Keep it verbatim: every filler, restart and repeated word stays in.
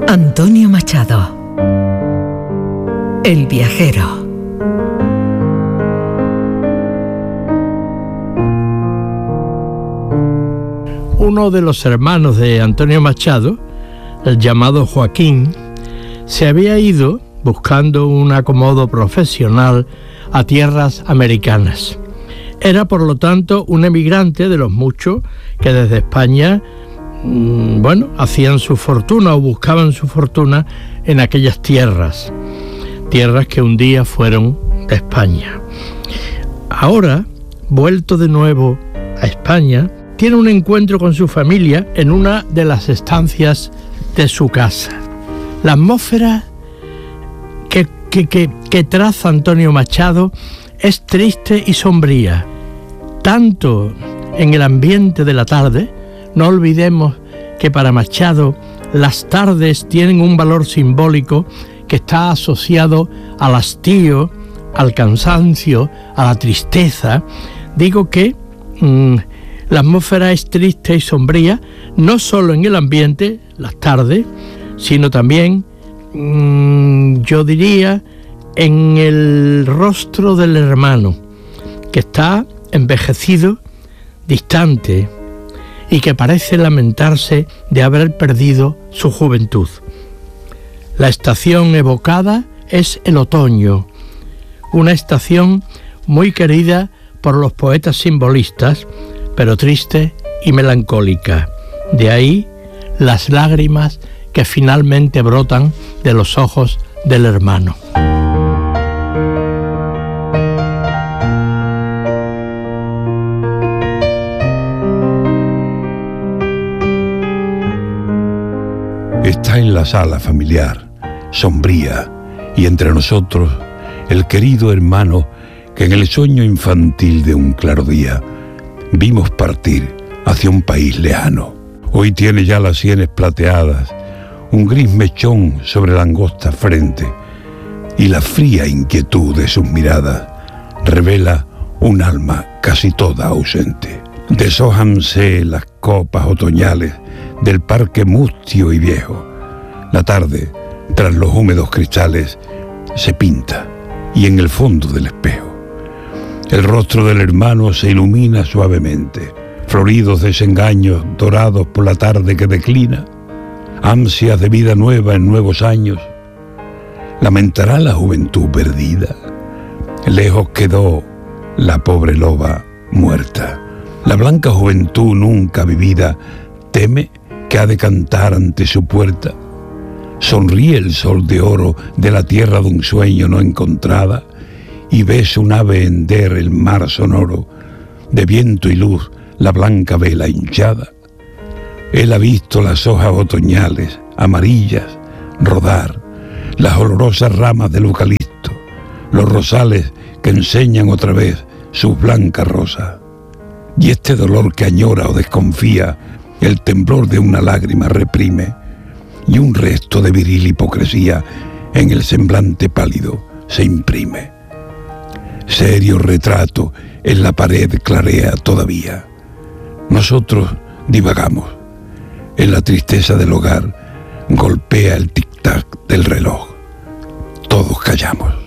Antonio Machado, El viajero. Uno de los hermanos de Antonio Machado, el llamado Joaquín, se había ido buscando un acomodo profesional a tierras americanas. Era, por lo tanto, un emigrante de los muchos que desde España, mmm, bueno, hacían su fortuna o buscaban su fortuna en aquellas tierras, tierras que un día fueron de España. Ahora, vuelto de nuevo a España, tiene un encuentro con su familia en una de las estancias de su casa. La atmósfera que, que, que, que traza Antonio Machado es triste y sombría, tanto en el ambiente de la tarde. No olvidemos que para Machado las tardes tienen un valor simbólico que está asociado al hastío, al cansancio, a la tristeza. Digo que mmm, la atmósfera es triste y sombría, no solo en el ambiente, las tardes, sino también, mmm, yo diría, en el rostro del hermano, que está envejecido, distante, y que parece lamentarse de haber perdido su juventud. La estación evocada es el otoño, una estación muy querida por los poetas simbolistas, pero triste y melancólica. De ahí las lágrimas que finalmente brotan de los ojos del hermano. Está en la sala familiar, sombría, y entre nosotros el querido hermano que en el sueño infantil de un claro día vimos partir hacia un país lejano. Hoy tiene ya las sienes plateadas, un gris mechón sobre la angosta frente, y la fría inquietud de sus miradas revela un alma casi toda ausente. Deshójanse las copas otoñales del parque mustio y viejo. La tarde, tras los húmedos cristales, se pinta, y en el fondo del espejo el rostro del hermano se ilumina suavemente. Floridos desengaños dorados por la tarde que declina, ansias de vida nueva en nuevos años. ¿Lamentará la juventud perdida? Lejos quedó la pobre loba muerta. La blanca juventud nunca vivida teme que ha de cantar ante su puerta. Sonríe el sol de oro de la tierra de un sueño no encontrada, y ves un ave hender el mar sonoro, de viento y luz la blanca vela hinchada. Él ha visto las hojas otoñales, amarillas, rodar, las olorosas ramas del eucalipto, los rosales que enseñan otra vez sus blancas rosas. Y este dolor que añora o desconfía, el temblor de una lágrima reprime, y un resto de viril hipocresía en el semblante pálido se imprime. Serio retrato en la pared clarea todavía. Nosotros divagamos. En la tristeza del hogar golpea el tic-tac del reloj. Todos callamos.